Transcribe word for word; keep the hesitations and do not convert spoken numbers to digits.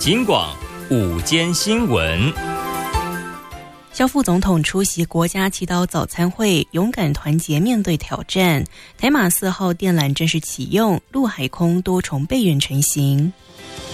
警广午间新闻。 萧副总统出席国家祈祷早餐会，勇敢团结面对挑战。台马四号电缆正式启用，陆海空多重备援成型。